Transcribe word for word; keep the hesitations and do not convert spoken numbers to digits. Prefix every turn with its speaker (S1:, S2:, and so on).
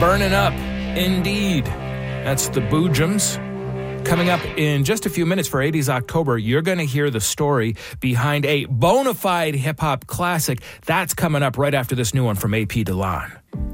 S1: Burning Up, indeed. That's the Boojums. Coming up in just a few minutes for eighties October, you're going to hear the story behind a bona fide hip-hop classic. That's coming up right after this new one from A P Delan.